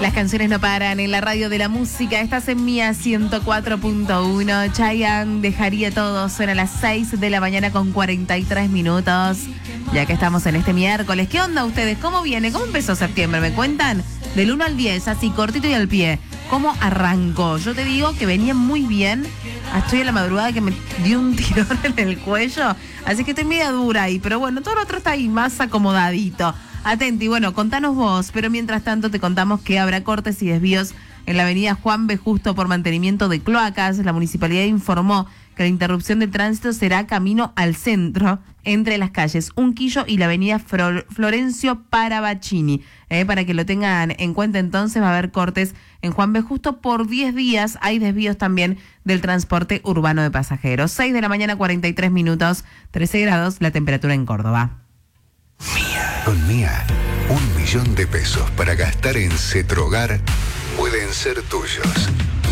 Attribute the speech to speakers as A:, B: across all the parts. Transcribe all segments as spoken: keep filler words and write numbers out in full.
A: Las canciones no paran en la radio de la música. Estás en Mía ciento cuatro punto uno. Chayanne, Dejaría Todo. Suena a las seis de la mañana con cuarenta y tres minutos. Ya que estamos en este miércoles. ¿Qué onda ustedes? ¿Cómo viene? ¿Cómo empezó septiembre? ¿Me cuentan? Del uno al diez, así cortito y al pie. ¿Cómo arrancó? Yo te digo que venía muy bien. Estoy a la madrugada que me dio un tirón en el cuello. Así que estoy media dura ahí. Pero bueno, todo lo otro está ahí más acomodadito. Atenti, bueno, contanos vos, pero mientras tanto te contamos que habrá cortes y desvíos en la avenida Juan B. Justo por mantenimiento de cloacas. La municipalidad informó que la interrupción de tránsito será camino al centro, entre las calles Unquillo y la avenida Flor- Florencio Paravacini. Eh, para que lo tengan en cuenta, entonces va a haber cortes en Juan B. Justo por diez días. Hay desvíos también del transporte urbano de pasajeros. seis de la mañana, cuarenta y tres minutos, trece grados la temperatura en Córdoba.
B: Mía. Con Mía, un millón de pesos para gastar en Cetrogar pueden ser tuyos.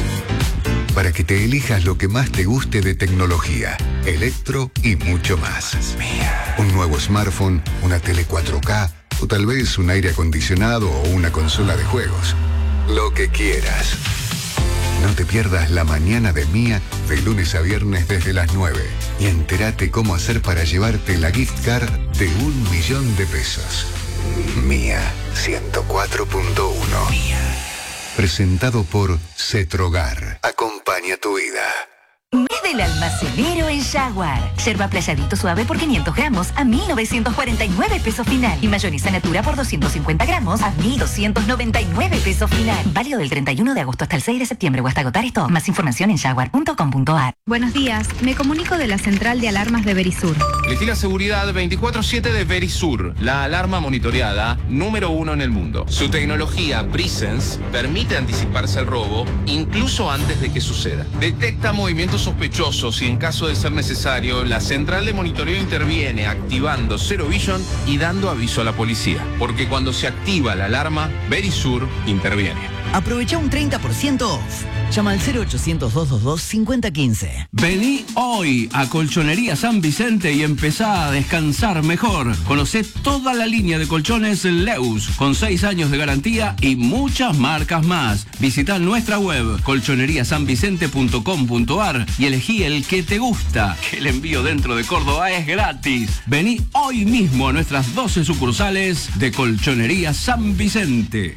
B: Para que te elijas lo que más te guste de tecnología, electro y mucho más. Mía. Un nuevo smartphone, una tele cuatro K o tal vez un aire acondicionado o una consola de juegos. Lo que quieras. No te pierdas la mañana de Mía de lunes a viernes desde las nueve y entérate cómo hacer para llevarte la gift card de un millón de pesos. Mía ciento cuatro punto uno. Mía. Presentado por Cetrogar. Acompaña tu vida.
C: Mes del almacenero en Jaguar. Yerba playadito suave por quinientos gramos a mil novecientos cuarenta y nueve pesos final. Y mayonesa natura por doscientos cincuenta gramos a mil doscientos noventa y nueve pesos final. Válido del treinta y uno de agosto hasta el seis de septiembre o hasta agotar esto. Más información en jaguar punto com punto a r.
D: Buenos días, me comunico de la central de alarmas de Verisur.
E: Elegí la seguridad veinticuatro siete de Verisur, la alarma monitoreada número uno en el mundo. Su tecnología Presence permite anticiparse al robo incluso antes de que suceda. Detecta movimientos sospechosos y en caso de ser necesario, la central de monitoreo interviene activando Zero Vision y dando aviso a la policía. Porque cuando se activa la alarma, Verisur interviene.
F: Aprovecha un treinta por ciento off. Llama al cero ochocientos, doscientos veintidós, cincuenta quince.
G: Vení hoy a Colchonería San Vicente y empezá a descansar mejor. Conocé toda la línea de colchones Leus, con seis años de garantía y muchas marcas más. Visitá nuestra web colchonería san vicente punto com punto a r y elegí el que te gusta, que el envío dentro de Córdoba es gratis. Vení hoy mismo a nuestras doce sucursales de Colchonería San Vicente.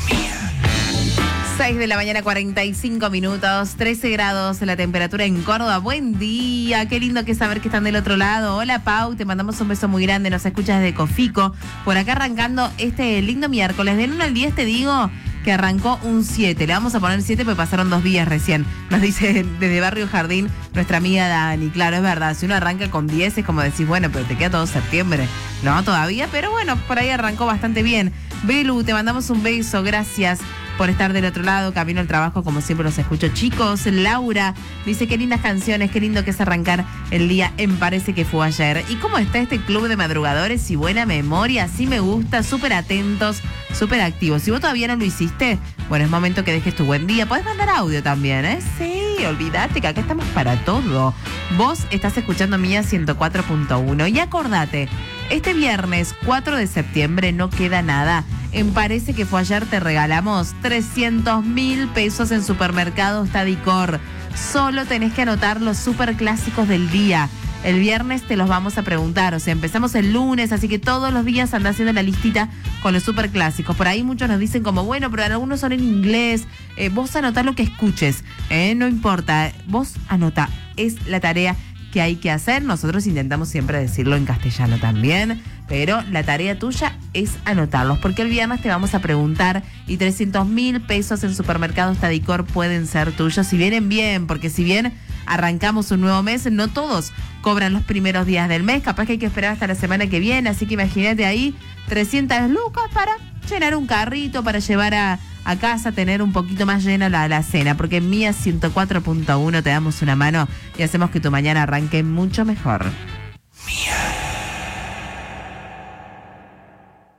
A: seis de la mañana, cuarenta y cinco minutos, trece grados la temperatura en Córdoba. Buen día, qué lindo que saber que están del otro lado. Hola Pau, te mandamos un beso muy grande, nos escuchas desde Cofico. Por acá arrancando este lindo miércoles, del uno al diez te digo que arrancó un siete. Le vamos a poner siete porque pasaron dos días recién. Nos dice desde Barrio Jardín nuestra amiga Dani. Claro, es verdad, si uno arranca con diez es como decir, bueno, pero te queda todo septiembre. No, todavía, pero bueno, por ahí arrancó bastante bien. Belu, te mandamos un beso, gracias por estar del otro lado, camino al trabajo, como siempre los escucho. Chicos, Laura dice, qué lindas canciones, qué lindo que es arrancar el día en Parece que fue ayer. ¿Y cómo está este club de madrugadores y buena memoria? Así me gusta, súper atentos, súper activos. Si vos todavía no lo hiciste, bueno, es momento que dejes tu buen día. Podés mandar audio también, ¿eh? Sí, olvídate que acá estamos para todo. Vos estás escuchando Mía ciento cuatro punto uno y acordate, este viernes cuatro de septiembre no queda nada. En Parece que fue ayer te regalamos trescientos mil pesos en Supermercados Tadicor. Solo tenés que anotar los super clásicos del día. El viernes te los vamos a preguntar, o sea, empezamos el lunes, así que todos los días andá haciendo la listita con los super clásicos. Por ahí muchos nos dicen como, bueno, pero algunos son en inglés. Eh, vos anotá lo que escuches, eh, no importa, vos anotá, es la tarea que hay que hacer. Nosotros intentamos siempre decirlo en castellano también, pero la tarea tuya es anotarlos, porque el viernes te vamos a preguntar y trescientos mil pesos en Supermercados Tadicor pueden ser tuyos, si vienen bien, porque si bien arrancamos un nuevo mes, no todos cobran los primeros días del mes, capaz que hay que esperar hasta la semana que viene, así que imagínate ahí trescientas lucas para llenar un carrito, para llevar a, a casa, tener un poquito más llena la, la cena, porque en Mía ciento cuatro punto uno te damos una mano y hacemos que tu mañana arranque mucho mejor.
B: Mía.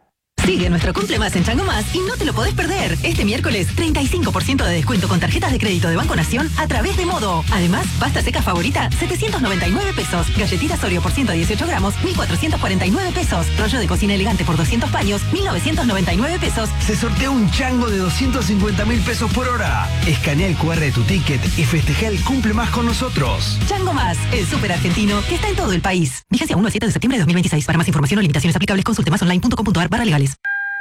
H: Sigue nuestro Cumple Más en Chango Más y no te lo podés perder. Este miércoles, treinta y cinco por ciento de descuento con tarjetas de crédito de Banco Nación a través de Modo. Además, pasta seca favorita, setecientos noventa y nueve pesos. Galletitas Oreo por ciento dieciocho gramos, mil cuatrocientos cuarenta y nueve pesos. Rollo de cocina elegante por doscientos paños, mil novecientos noventa y nueve pesos.
I: Se sortea un chango de doscientos cincuenta mil pesos por hora. Escanea el cu erre de tu ticket y festeja el Cumple Más con nosotros.
H: Chango Más, el súper argentino que está en todo el país. Vigencia uno al siete de septiembre de dos mil veintiséis. Para más información o limitaciones aplicables, consulte más online punto com punto a r barra legales.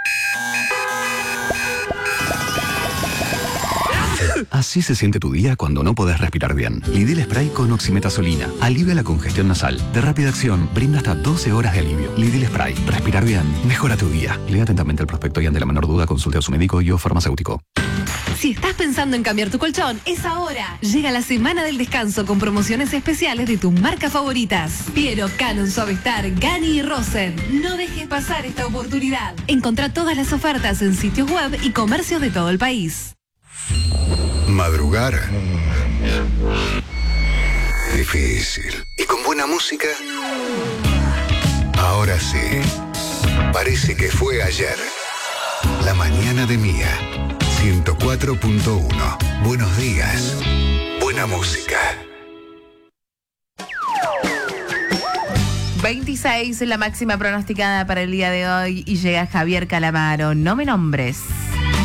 J: Así se siente tu día cuando no podés respirar bien. Lidil Spray con oximetazolina. Alivia la congestión nasal. De rápida acción, brinda hasta doce horas de alivio. Lidil Spray. Respirar bien. Mejora tu día. Lea atentamente el prospecto y ante la menor duda consulte a su médico y o farmacéutico.
K: Si estás pensando en cambiar tu colchón, es ahora. Llega la semana del descanso con promociones especiales de tus marcas favoritas. Piero, Canon, Suavestar, Gani y Rosen. No dejes pasar esta oportunidad. Encontrá todas las ofertas en sitios web y comercios de todo el país.
B: Madrugar. Difícil. ¿Y con buena música? Ahora sí. Parece que fue ayer. La mañana de Mía. ciento cuatro punto uno. Buenos días. Buena música.
A: veintiséis es la máxima pronosticada para el día de hoy y llega Javier Calamaro. No me nombres.